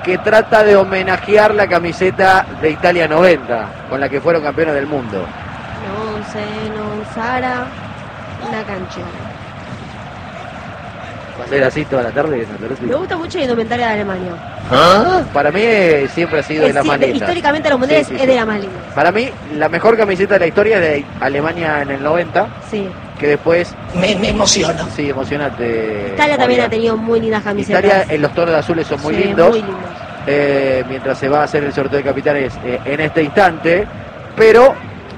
que trata de homenajear la camiseta de Italia 90, con la que fueron campeones del mundo. No sé, no, Sara, una cancha. ¿Va a ser así toda la tarde? Me gusta mucho la indumentaria de Alemania. ¿Ah? Para mí siempre ha sido de la más linda. Históricamente los mundiales es de la más linda. Para mí la mejor camiseta de la historia es de Alemania en el 90. Sí. Que después... Me emociono. Sí, emocionante. Italia también ha tenido muy lindas camisetas. Italia en los tonos azules son muy lindos. Muy lindos. Mientras se va a hacer el sorteo de capitanes en este instante. Pero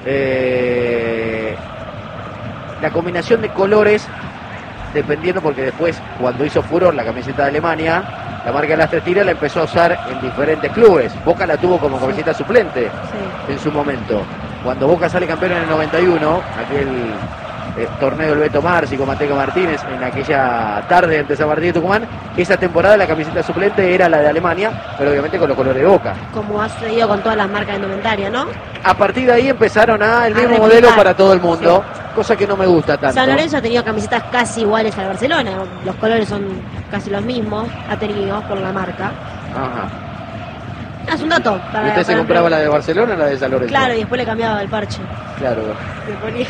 la combinación de colores, dependiendo, porque después cuando hizo furor la camiseta de Alemania, la marca de las tres tiras la empezó a usar en diferentes clubes. Boca la tuvo como camiseta suplente en su momento. Cuando Boca sale campeón en el 91, aquel torneo del Beto Marci con Manteca Martínez, en aquella tarde ante San Martín de Tucumán, esa temporada la camiseta suplente era la de Alemania, pero obviamente con los colores de Boca. Como ha sucedido con todas las marcas de indumentaria, ¿no? A partir de ahí empezaron el mismo modelo para todo el mundo, cosa que no me gusta tanto. San Lorenzo ha tenido camisetas casi iguales al Barcelona, los colores son casi los mismos, ha tenido por la marca. Ajá. Es un dato. ¿Y usted se compraba la de Barcelona o la de San Lorenzo? Claro, y después le cambiaba el parche. Claro. Le ponía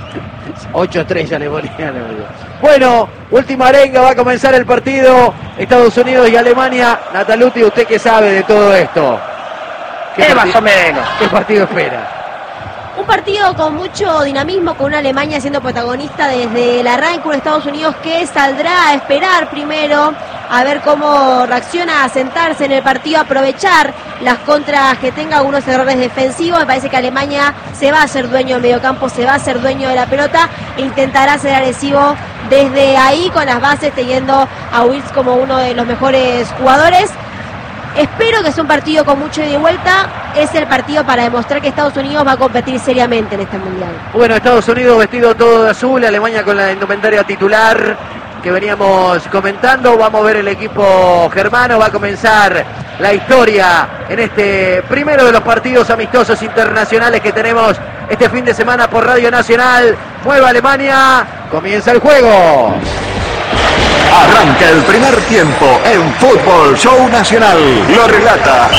8 estrellas le ponían. Bueno, última arenga, va a comenzar el partido Estados Unidos y Alemania. Nataluti, ¿usted qué sabe de todo esto? Más o menos. ¿Qué partido espera? un partido con mucho dinamismo, con una Alemania siendo protagonista desde el arranque, un Estados Unidos que saldrá a esperar primero, a ver cómo reacciona, a sentarse en el partido, a aprovechar las contras que tenga, algunos errores defensivos. Me parece que Alemania se va a hacer dueño del mediocampo, se va a hacer dueño de la pelota e intentará ser agresivo desde ahí, con las bases, teniendo a Wirtz como uno de los mejores jugadores. Espero que sea un partido con mucho ida y vuelta. Es el partido para demostrar que Estados Unidos va a competir seriamente en este mundial. Bueno, Estados Unidos vestido todo de azul, Alemania con la indumentaria titular que veníamos comentando. Vamos a ver el equipo germano. Va a comenzar la historia en este primero de los partidos amistosos internacionales que tenemos este fin de semana por Radio Nacional. Mueve Alemania, comienza el juego. Arranca el primer tiempo en Fútbol Show Nacional. Lo relata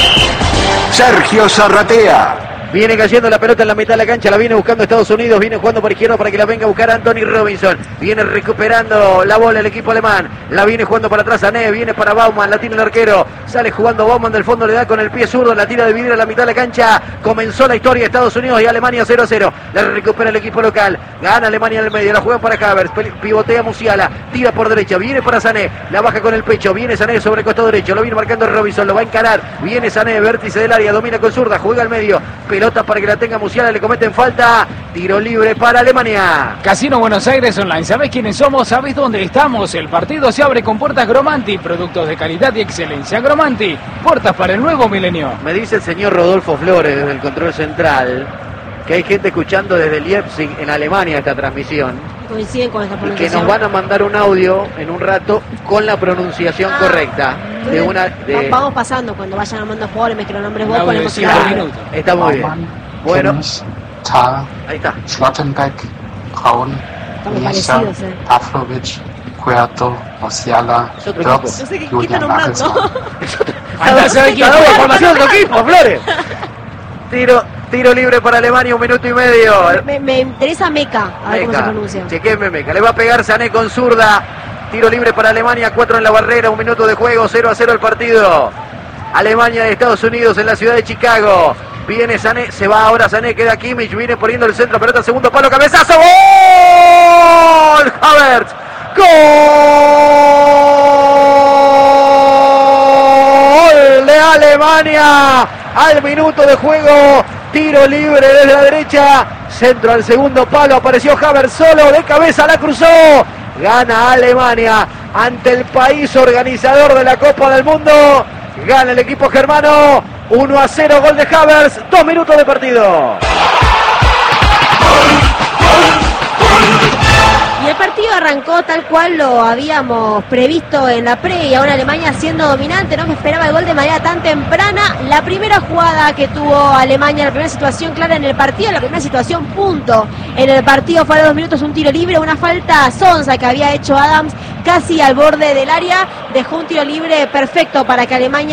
Sergio Zarratea. Viene cayendo la pelota en la mitad de la cancha, la viene buscando Estados Unidos, viene jugando por izquierda para que la venga a buscar Anthony Robinson. Viene recuperando la bola el equipo alemán, la viene jugando para atrás Sané, viene para Baumann, la tiene el arquero, sale jugando Baumann del fondo, le da con el pie zurdo, la tira de vidrio a la mitad de la cancha. Comenzó la historia, Estados Unidos y Alemania 0-0. La recupera el equipo local, gana Alemania en el medio, la juegan para Havertz, pivotea Musiala, tira por derecha, viene para Sané, la baja con el pecho, viene Sané sobre el costado derecho, lo viene marcando Robinson, lo va a encarar, viene Sané, vértice del área, domina con zurda, juega al medio, pelota para que la tenga Musiala, le cometen falta, tiro libre para Alemania. Casino Buenos Aires Online, ¿sabés quiénes somos? ¿Sabés dónde estamos? El partido se abre con puertas Gromanti, productos de calidad y excelencia. Gromanti, puertas para el nuevo milenio. Me dice el señor Rodolfo Flores desde el control central que hay gente escuchando desde Leipzig en Alemania esta transmisión. Coinciden con esta Y que pronunciación. nos van a mandar un audio en un rato con la pronunciación correcta de una de... Vamos pasando, cuando vayan armando jugadores, me que los nombres vos, Audio de ponemos 5 claro. minutos. Está muy bien. Bueno, ahí está. Schlottenbeck, Braun, Estamos Nietzsche, parecidos, Pavlovic, Cuerto, Musiala, Es otro equipo. Wirtz, No sé qué está Julian nombrando. Nagelsmann. Andá a saber quién Está dando fue. información de tu equipo, Flores. Tiro libre para Alemania, 1 minuto y medio. Me interesa Meca, a ver cómo se pronuncia. Chequenme Meca. Le va a pegar Sané con zurda. Tiro libre para Alemania, 4 en la barrera, 1 minuto de juego, 0-0 el partido. Alemania de Estados Unidos en la ciudad de Chicago. Viene Sané, se va ahora Sané, queda Kimmich, viene poniendo el centro, pelota, segundo palo, cabezazo, ¡gol! Havertz, ¡gol de Alemania! Al minuto de juego, tiro libre desde la derecha, centro al segundo palo, apareció Havertz solo, de cabeza la cruzó, gana Alemania ante el país organizador de la Copa del Mundo, gana el equipo germano, 1-0, gol de Havertz, 2 minutos de partido. Y el partido arrancó tal cual lo habíamos previsto en la pre, y ahora Alemania siendo dominante, no me esperaba el gol de manera tan temprana. La primera jugada que tuvo Alemania, la primera situación clara en el partido, la primera situación punto en el partido fue a los 2 minutos, un tiro libre, una falta sonsa que había hecho Adams casi al borde del área, dejó un tiro libre perfecto para que Alemania